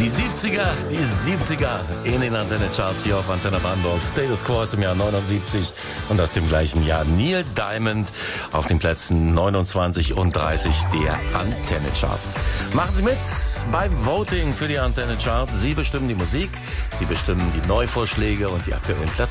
Die 70er in den Antenne-Charts hier auf Antenne Bamberg. Status Quo ist im Jahr 79 und aus dem gleichen Jahr Neil Diamond auf den Plätzen 29 und 30 der Antenne-Charts. Machen Sie mit beim Voting für die Antenne-Charts. Sie bestimmen die Musik, Sie bestimmen die Neuvorschläge und die aktuellen Plätze.